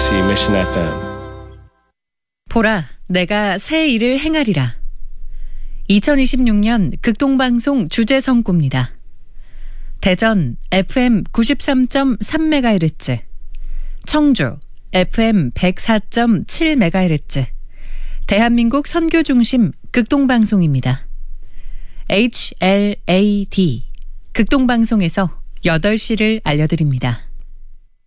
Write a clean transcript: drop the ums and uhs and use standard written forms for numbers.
KBC Mission FM. 보라, 내가 새 일을 행하리라. 2026년 극동방송 주제 선구입니다. 대전 FM 93.3MHz, 청주 FM 104.7MHz, 대한민국 선교 중심 극동방송입니다. HLAD 극동방송에서 8시를 알려드립니다.